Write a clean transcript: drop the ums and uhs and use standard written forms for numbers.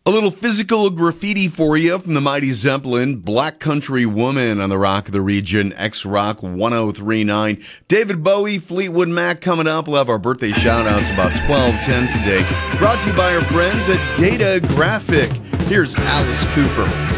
A little physical graffiti for you from the Mighty Zeppelin, Black Country Woman on the Rock of the Region, X-Rock 1039. David Bowie, Fleetwood Mac coming up. We'll have our birthday shout-outs about 12:10 today. Brought to you by our friends at Data Graphic. Here's Alice Cooper.